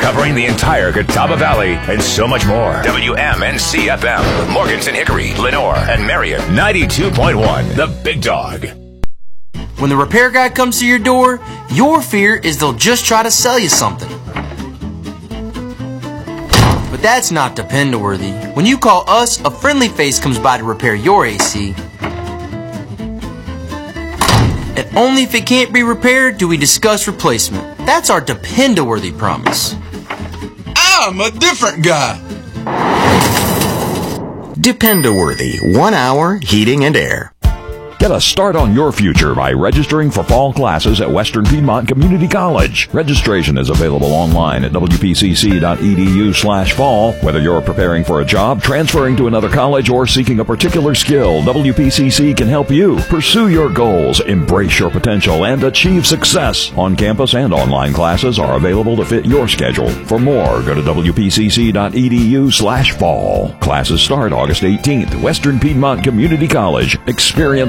covering the entire Catawba Valley and so much more. WMNC-FM with Morganton, Hickory, Lenore, and Marion. 92.1, The Big Dog. When the repair guy comes to your door, your fear is they'll just try to sell you something. But that's not depend-worthy. When you call us, a friendly face comes by to repair your AC. And only if it can't be repaired do we discuss replacement. That's our depend-worthy promise. I'm a different guy. Depend-worthy, 1 hour heating and air. Get a start on your future by registering for fall classes at Western Piedmont Community College. Registration is available online at wpcc.edu/fall. Whether you're preparing for a job, transferring to another college, or seeking a particular skill, WPCC can help you pursue your goals, embrace your potential, and achieve success. On-campus and online classes are available to fit your schedule. For more, go to wpcc.edu/fall. Classes start August 18th. Western Piedmont Community College. Experience